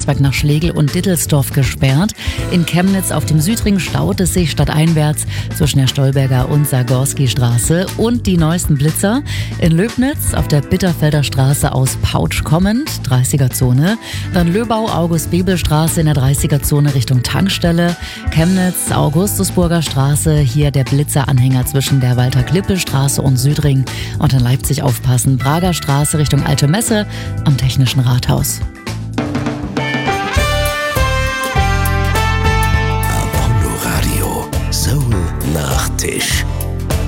Kreuzberg nach Schlegel und Dittelsdorf gesperrt. In Chemnitz auf dem Südring staut es sich stadteinwärts zwischen der Stolberger und Sargorski-Straße. Und die neuesten Blitzer in Löbnitz auf der Bitterfelder Straße aus Pautsch kommend, 30er-Zone. Dann Löbau-August-Bebel-Straße in der 30er-Zone Richtung Tankstelle. Chemnitz, Augustusburger Straße, hier der Blitzeranhänger zwischen der Walter-Klippel-Straße und Südring. Und in Leipzig aufpassen, Prager Straße Richtung Alte Messe am Technischen Rathaus. Apollo Radio, Soul Nachtisch.